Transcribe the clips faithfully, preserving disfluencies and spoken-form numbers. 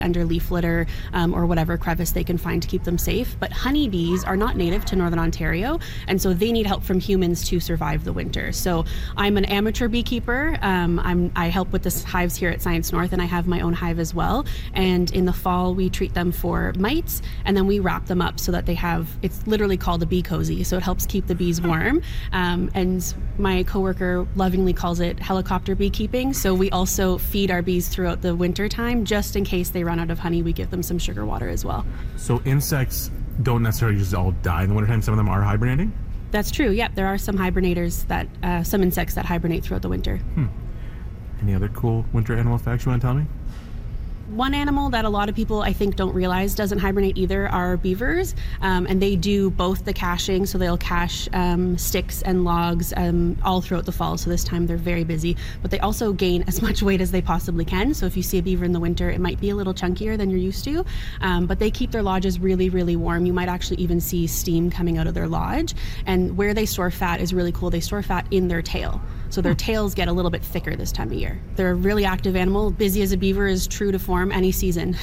under leaf litter um, or whatever crevice they can find to keep them safe. But honeybees are not native to Northern Ontario, and so they need help from humans to survive the winter. So I'm an amateur beekeeper. Um, I'm, I help with the hives here at Science North, and I have my own hive as well. And in the fall, we treat them for mites, and then we wrap them up so that they have, it's literally called a bee cozy, so it helps keep the bees warm. Um, and my coworker lovingly calls it helicopter beekeeping. So we also feed our bees throughout the winter time, just in case they run out of honey. We give them some sugar water as well. So insects don't necessarily just all die in the wintertime. Some of them are hibernating? That's true. Yep, there are some hibernators that, uh, some insects that hibernate throughout the winter. Hmm. Any other cool winter animal facts you want to tell me? One animal that a lot of people, I think, don't realize doesn't hibernate either are beavers, um, and they do both the caching, so they'll cache um, sticks and logs um, all throughout the fall, so this time they're very busy, but they also gain as much weight as they possibly can. So if you see a beaver in the winter, it might be a little chunkier than you're used to, um, but they keep their lodges really, really warm. You might actually even see steam coming out of their lodge, and where they store fat is really cool. They store fat in their tail. So their tails get a little bit thicker this time of year. They're a really active animal. Busy as a beaver is true to form any season.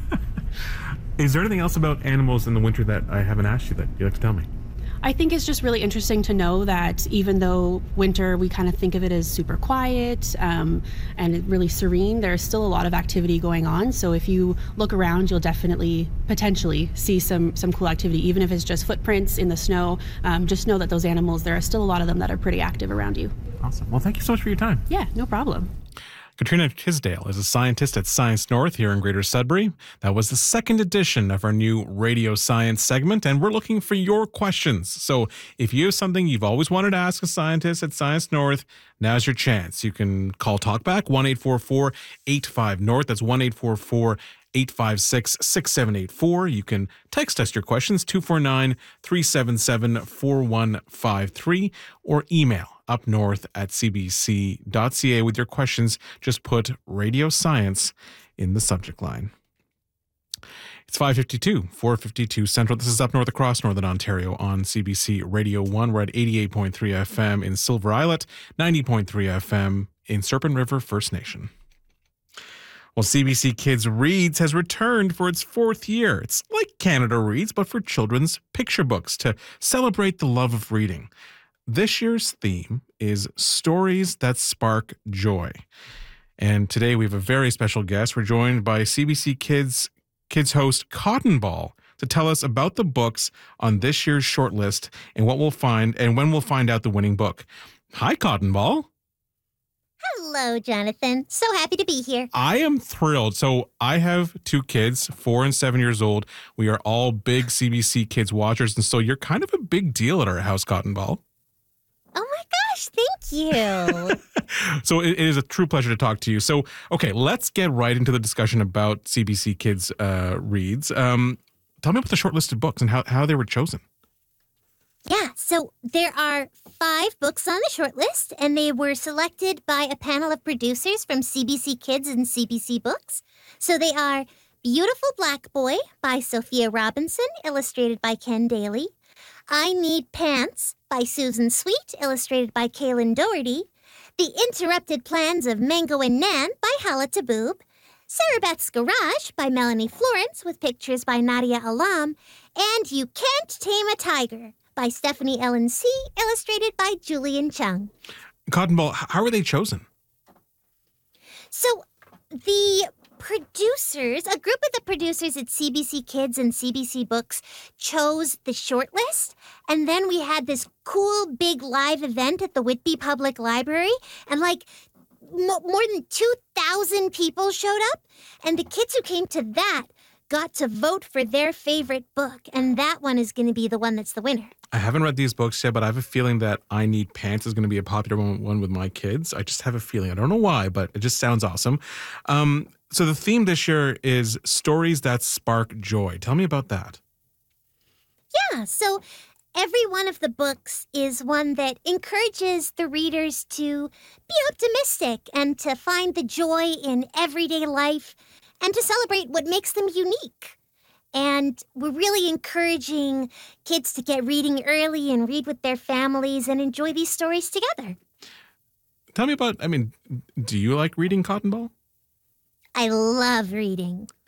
Is there anything else about animals in the winter that I haven't asked you that you'd like to tell me? I think it's just really interesting to know that even though winter, we kind of think of it as super quiet um, and really serene, there's still a lot of activity going on. So if you look around, you'll definitely potentially see some some cool activity, even if it's just footprints in the snow. Um, just know that those animals, there are still a lot of them that are pretty active around you. Awesome. Well, thank you so much for your time. Yeah, no problem. Katrina Tisdale is a scientist at Science North here in Greater Sudbury. That was the second edition of our new Radio Science segment, and we're looking for your questions. So if you have something you've always wanted to ask a scientist at Science North, now's your chance. You can call Talkback, one eight four four eight five North. That's one eight four four eight five six six seven eight four. You can text us your questions, two four nine three seven seven four one five three, or email upnorth at c b c dot c a with your questions. Just put Radio Science in the subject line. It's five fifty-two, four fifty-two Central. This is Up North across Northern Ontario on C B C Radio one. We're at eighty-eight point three F M in Silver Islet, ninety point three F M in Serpent River First Nation. Well, C B C Kids Reads has returned for its fourth year. It's like Canada Reads, but for children's picture books to celebrate the love of reading. This year's theme is Stories That Spark Joy. And today we have a very special guest. We're joined by C B C Kids Kids host Cotton Ball to tell us about the books on this year's shortlist and what we'll find and when we'll find out the winning book. Hi, Cotton Ball. Hello, Jonathan. So happy to be here. I am thrilled. So I have two kids, four and seven years old. We are all big C B C Kids watchers, and so you're kind of a big deal at our house, Cotton Ball. Oh my gosh, thank you. So it, it is a true pleasure to talk to you. So, okay, let's get right into the discussion about C B C Kids uh, Reads. Um, tell me about the shortlisted books and how, how they were chosen. Yeah, so there are five books on the short list, and they were selected by a panel of producers from C B C Kids and C B C Books. So they are Beautiful Black Boy by Sophia Robinson, illustrated by Ken Daly. I Need Pants by Susan Sweet, illustrated by Kaylin Doherty. The Interrupted Plans of Mango and Nan by Hala Taboob. Sarah Beth's Garage by Melanie Florence, with pictures by Nadia Alam. And You Can't Tame a Tiger by Stephanie Ellen C., illustrated by Julian Chung. Cotton Ball, how are they chosen? So the producers, a group of the producers at C B C Kids and C B C Books chose the shortlist, and then we had this cool big live event at the Whitby Public Library, and like mo- more than two thousand people showed up, and the kids who came to that got to vote for their favorite book, and that one is going to be the one that's the winner. I haven't read these books yet, but I have a feeling that I Need Pants is going to be a popular one, one with my kids. I just have a feeling. I don't know why, but it just sounds awesome. Um, so the theme this year is Stories That Spark Joy. Tell me about that. Yeah, so every one of the books is one that encourages the readers to be optimistic and to find the joy in everyday life and to celebrate what makes them unique. And we're really encouraging kids to get reading early and read with their families and enjoy these stories together. Tell me about, I mean, do you like reading, Cotton Ball? I love reading.